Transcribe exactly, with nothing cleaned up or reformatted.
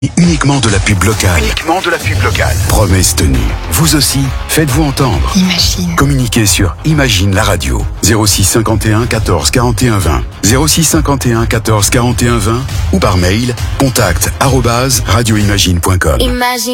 Uniquement de la pub locale. Uniquement de la pub locale. Promesse tenue. Vous aussi, faites-vous entendre. Imagine. Communiquez sur Imagine la radio. zéro six cinquante et un quatorze quarante et un vingt. zéro six cinquante et un quatorze quarante et un vingt ou par mail contact arobase radioimagine point com. Imagine.